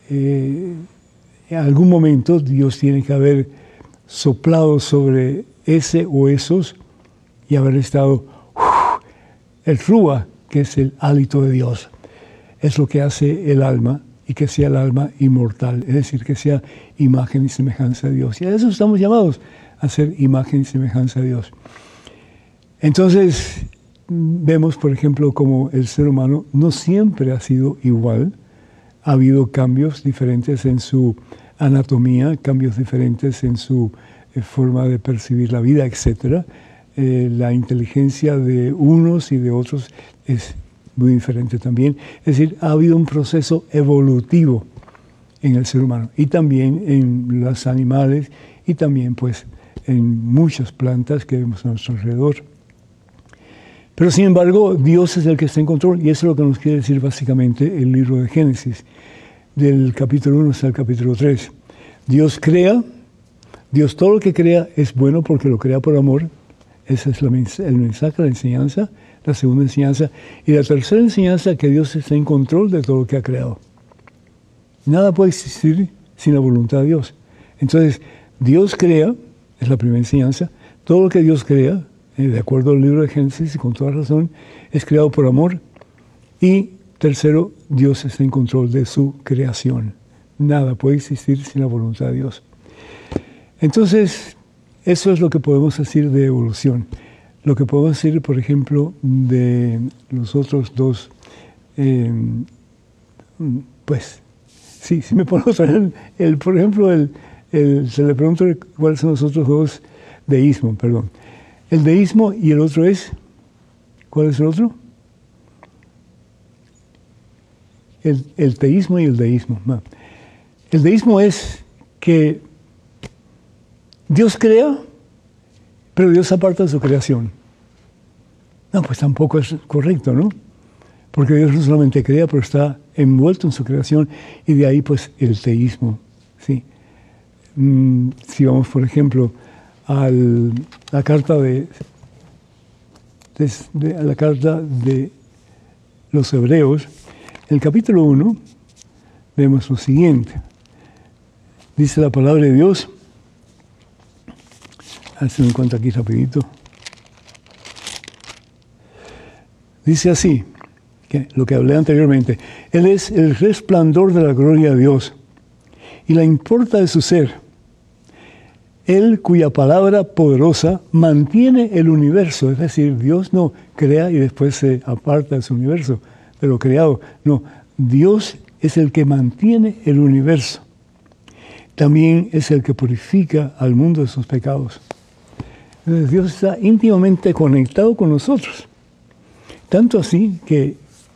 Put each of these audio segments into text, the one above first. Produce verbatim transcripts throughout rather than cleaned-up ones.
eh, en algún momento Dios tiene que haber soplado sobre ese o esos y haber estado uf, el ruah, que es el hálito de Dios. Es lo que hace el alma, y que sea el alma inmortal, es decir, que sea imagen y semejanza de Dios. Y a eso estamos llamados, a ser imagen y semejanza de Dios. Entonces, vemos, por ejemplo, como el ser humano no siempre ha sido igual. Ha habido cambios diferentes en su anatomía, cambios diferentes en su eh, forma de percibir la vida, etcétera. Eh, la inteligencia de unos y de otros es muy diferente también. Es decir, ha habido un proceso evolutivo en el ser humano y también en los animales y también pues en muchas plantas que vemos a nuestro alrededor. Pero sin embargo, Dios es el que está en control y eso es lo que nos quiere decir básicamente el libro de Génesis, del capítulo uno hasta el capítulo tres. Dios crea, Dios todo lo que crea es bueno porque lo crea por amor. Ese es la, el mensaje, la enseñanza. La segunda enseñanza. Y la tercera enseñanza, que Dios está en control de todo lo que ha creado. Nada puede existir sin la voluntad de Dios. Entonces, Dios crea, es la primera enseñanza. Todo lo que Dios crea, eh, de acuerdo al libro de Génesis y con toda razón, es creado por amor. Y tercero, Dios está en control de su creación. Nada puede existir sin la voluntad de Dios. Entonces, eso es lo que podemos decir de evolución. Lo que puedo decir, por ejemplo, de los otros dos, eh, pues, sí, sí me puedo traer, el, por ejemplo, el, el, se le pregunta cuáles son los otros dos, deísmo, perdón. El deísmo y el otro es, ¿cuál es el otro? El, el teísmo y el deísmo. No. El deísmo es que Dios crea, pero Dios aparta de su creación. No, pues tampoco es correcto, ¿no? Porque Dios no solamente crea, pero está envuelto en su creación, y de ahí pues el teísmo, ¿sí? Mm, si vamos, por ejemplo, a la carta de, de, de, a la carta de los Hebreos, en el capítulo uno, vemos lo siguiente. Dice la palabra de Dios, hazme en cuenta aquí rapidito. Dice así, que lo que hablé anteriormente, Él es el resplandor de la gloria de Dios y la importa de su ser. Él cuya palabra poderosa mantiene el universo, es decir, Dios no crea y después se aparta de su universo, de lo creado. No, Dios es el que mantiene el universo. También es el que purifica al mundo de sus pecados. Entonces, Dios está íntimamente conectado con nosotros. Tanto así que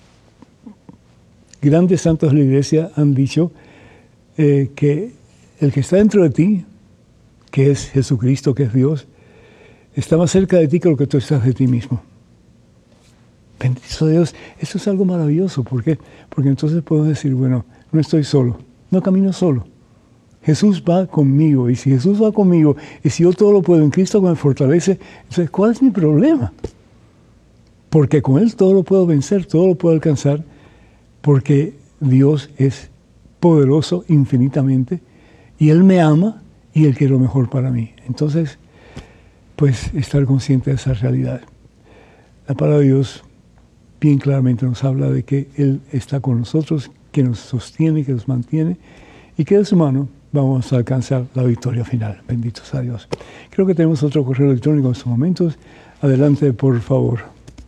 grandes santos de la Iglesia han dicho eh, que el que está dentro de ti, que es Jesucristo, que es Dios, está más cerca de ti que lo que tú estás de ti mismo. Bendito Dios, eso es algo maravilloso. ¿Por qué? Porque entonces podemos decir, bueno, no estoy solo, no camino solo. Jesús va conmigo, y si Jesús va conmigo, y si yo todo lo puedo en Cristo que me fortalece, entonces, ¿cuál es mi problema? Porque con Él todo lo puedo vencer, todo lo puedo alcanzar, porque Dios es poderoso infinitamente, y Él me ama, y Él quiere lo mejor para mí. Entonces, pues, estar consciente de esa realidad. La palabra de Dios bien claramente nos habla de que Él está con nosotros, que nos sostiene, que nos mantiene, y que de su mano vamos a alcanzar la victoria final. Bendito sea Dios. Creo que tenemos otro correo electrónico en estos momentos. Adelante, por favor.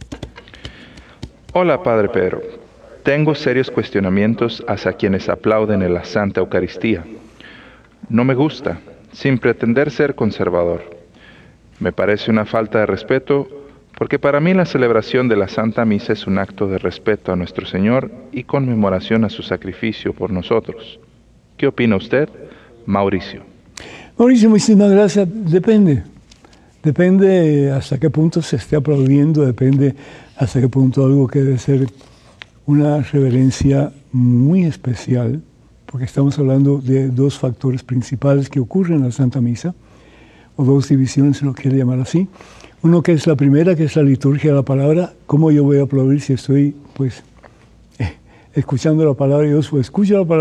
Hola, Padre Pedro. Tengo serios cuestionamientos hacia quienes aplauden en la Santa Eucaristía. No me gusta, sin pretender ser conservador. Me parece una falta de respeto, porque para mí la celebración de la Santa Misa es un acto de respeto a nuestro Señor y conmemoración a su sacrificio por nosotros. ¿Qué opina usted, Mauricio? Mauricio, muchísimas gracias. Depende. Depende hasta qué punto se esté aplaudiendo, depende hasta qué punto algo que debe ser una reverencia muy especial, porque estamos hablando de dos factores principales que ocurren en la Santa Misa, o dos divisiones, si lo quiere llamar así. Uno que es la primera, que es la liturgia de la palabra. ¿Cómo yo voy a aplaudir si estoy, pues, eh, escuchando la palabra de Dios o escucho la palabra